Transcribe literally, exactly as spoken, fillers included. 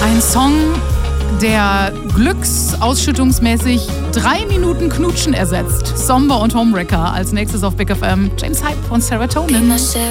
Ein Song, der glücksausschüttungsmäßig drei Minuten Knutschen ersetzt. Somber und Homewrecker als nächstes auf Big F M. James Hype von Serotonin.